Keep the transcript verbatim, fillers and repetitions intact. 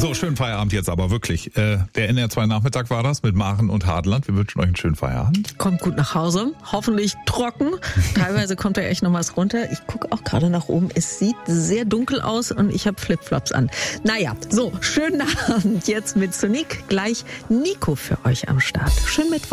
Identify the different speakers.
Speaker 1: So, schönen Feierabend jetzt aber wirklich. Äh, der N R zwei Nachmittag war das mit Maren und Hadeland. Wir wünschen euch einen schönen Feierabend.
Speaker 2: Kommt gut nach Hause, hoffentlich trocken. Teilweise kommt da echt noch was runter. Ich gucke auch gerade nach oben. Es sieht sehr dunkel aus und ich habe Flipflops an. Naja, so, schönen Abend jetzt mit Sonic. Gleich Nico für euch am Start. Schönen Mittwoch.